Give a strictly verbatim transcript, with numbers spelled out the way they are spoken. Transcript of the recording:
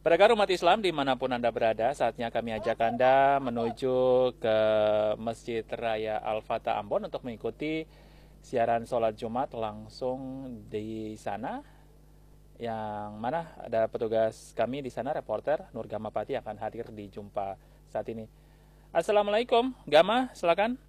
Para umat Islam dimanapun Anda berada, saatnya kami ajak Anda menuju ke Masjid Raya Al-Fatah Ambon untuk mengikuti siaran sholat Jumat langsung di sana. Yang mana ada petugas kami di sana, reporter Nur Gama Pati akan hadir di jumpa saat ini. Assalamualaikum, Gama, silakan.